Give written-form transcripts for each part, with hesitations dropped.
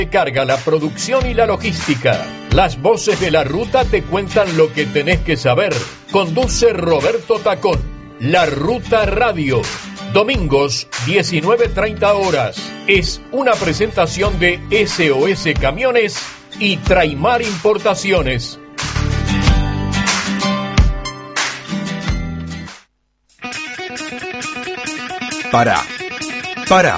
Carga, la producción y la logística. Las voces de la ruta te cuentan lo que tenés que saber. Conduce Roberto Tacón. La Ruta Radio. Domingos, 19:30 horas. Es una presentación de SOS Camiones y Traimar Importaciones. Para.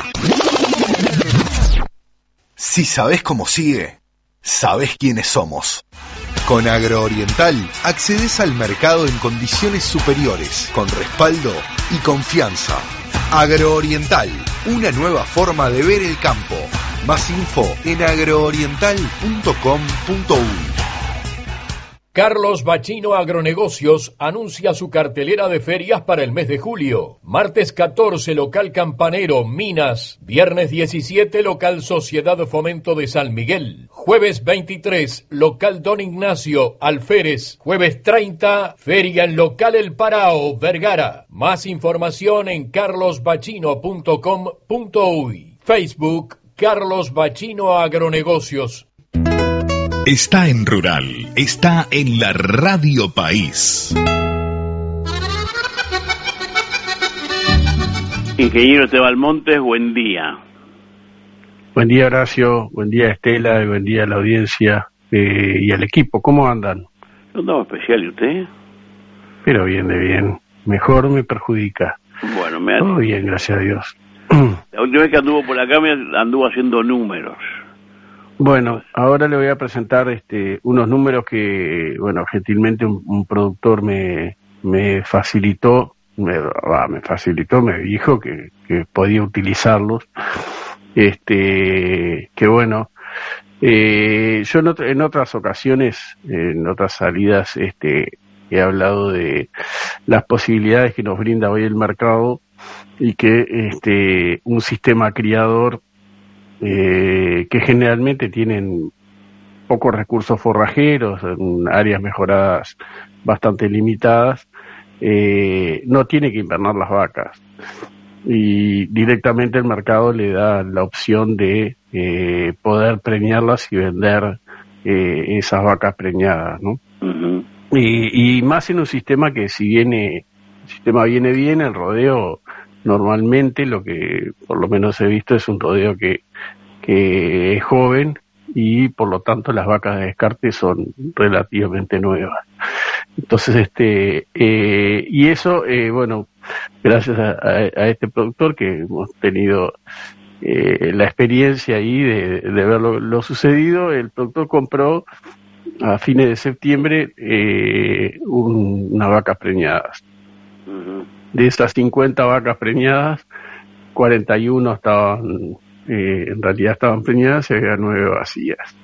Si sabés cómo sigue, sabés quiénes somos. Con Agrooriental accedes al mercado en condiciones superiores, con respaldo y confianza. Agrooriental, una nueva forma de ver el campo. Más info en agrooriental.com.uy. Carlos Bachino Agronegocios anuncia su cartelera de ferias para el mes de julio. Martes 14, local Campanero, Minas. Viernes 17, local Sociedad Fomento de San Miguel. Jueves 23, local Don Ignacio, Alférez. Jueves 30, feria en local El Parao, Vergara. Más información en carlosbachino.com.uy. Facebook, Carlos Bachino Agronegocios. Está en Rural, está en la Radio País. Ingeniero Esteban Montes, buen día. Buen día, Horacio, buen día, Estela, y buen día a la audiencia y al equipo. ¿Cómo andan? No andaba especial, ¿y usted? Pero bien de bien. Mejor me perjudica. Bueno, todo bien, gracias a Dios. La última vez que anduvo por acá me anduvo haciendo números. Bueno, ahora le voy a presentar unos números que, bueno, gentilmente un productor me facilitó, me dijo que podía utilizarlos. Que bueno, yo en otras ocasiones, en otras salidas, he hablado de las posibilidades que nos brinda hoy el mercado y que un sistema criador que generalmente tienen pocos recursos forrajeros, en áreas mejoradas bastante limitadas, no tiene que invernar las vacas. Y directamente el mercado le da la opción de poder preñarlas y vender esas vacas preñadas, ¿no? Uh-huh. Y más en un sistema que si el sistema viene bien, el rodeo normalmente, lo que por lo menos he visto, es un rodeo que es joven y por lo tanto las vacas de descarte son relativamente nuevas. Entonces, y eso, bueno, gracias a este productor que hemos tenido la experiencia ahí de ver lo sucedido, el productor compró a fines de septiembre unas vacas preñadas. Uh-huh. De esas 50 vacas preñadas, 41 estaban, en realidad estaban preñadas y había 9 vacías.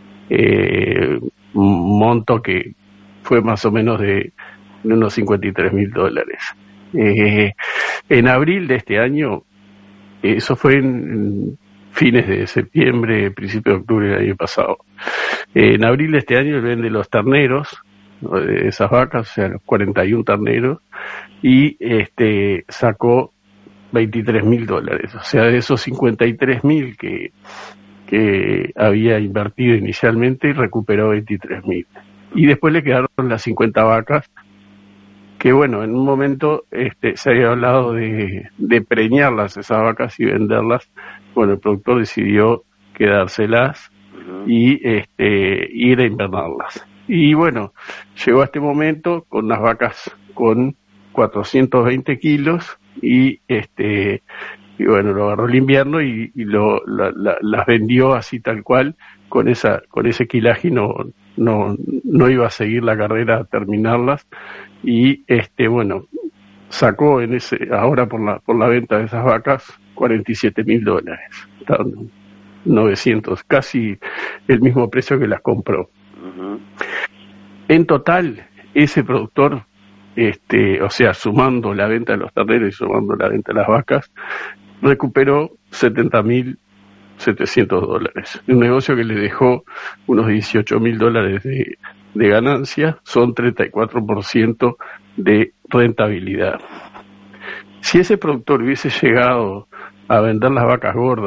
Un monto que fue más o menos de unos $53,000. En abril de este año, eso fue en fines de septiembre, principio de octubre del año pasado. En abril de este año él vende los terneros, de esas vacas, o sea, los 41 terneros, y sacó $23,000, o sea, de esos 53,000 que había invertido inicialmente, recuperó 23,000. Y después le quedaron las 50 vacas, que bueno, en un momento se había hablado de preñarlas esas vacas y venderlas. Bueno, el productor decidió quedárselas y ir a invernarlas. Y bueno, llegó a este momento con unas vacas con 420 kilos y bueno, lo agarró el invierno y las vendió así tal cual, con ese kilaje, y no iba a seguir la carrera a terminarlas. Y bueno, sacó ahora por la venta de esas vacas $47,000. Estaban 900, casi el mismo precio que las compró. Uh-huh. En total, ese productor, o sea, sumando la venta de los terneros y sumando la venta de las vacas, recuperó $70,700. Un negocio que le dejó unos $18,000 de ganancia, son 34% de rentabilidad. Si ese productor hubiese llegado a vender las vacas gordas